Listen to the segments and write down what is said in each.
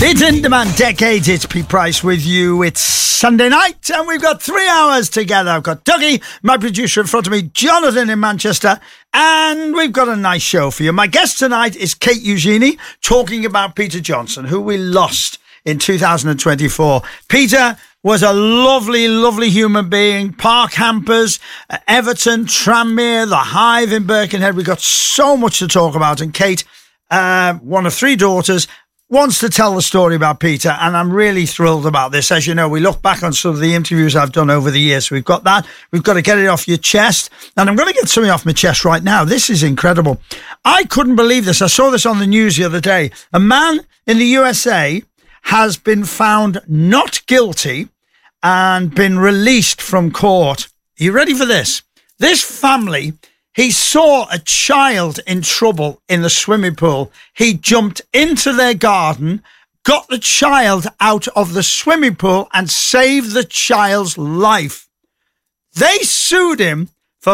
It's In Demand Decades. It's Pete Price with you. It's Sunday night and we've got 3 hours together. I've got Dougie, my producer, in front of me, Jonathan in Manchester, and we've got a nice show for you. My guest tonight is Kate Eugenie, talking about Peter Johnson, who we lost in 2024. Peter was a lovely, lovely human being. Park Hampers, Everton, Tranmere, the Hive in Birkenhead. We've got so much to talk about. And Kate, one of 3 daughters, wants to tell the story about Peter, and I'm really thrilled about this. As you know, we look back on some of the interviews I've done over the years. So we've got that. We've got to get it off your chest, and I'm going to get something off my chest right now. This is incredible. I couldn't believe this. I saw this on the news the other day. A man in the USA has been found not guilty and been released from court. Are you ready for this? This family, he saw a child in trouble in the swimming pool. He jumped into their garden, got the child out of the swimming pool and saved the child's life. They sued him for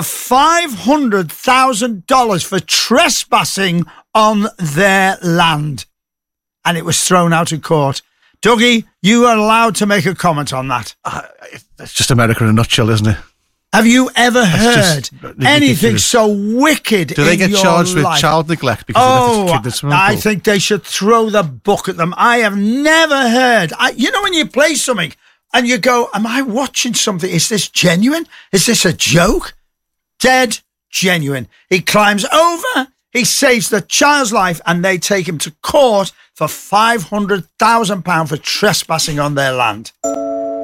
$500,000 for trespassing on their land. And it was thrown out of court. Dougie, you are allowed to make a comment on that. It's just America in a nutshell, isn't it? Have you ever heard anything so wicked in your life? Do they get charged with child neglect because they left a kid in the swimming pool? I think they should throw the book at them. I have never heard. You know when you play something and you go, am I watching something? Is this genuine? Is this a joke? Dead genuine. He climbs over, he saves the child's life, and they take him to court for £500,000 for trespassing on their land.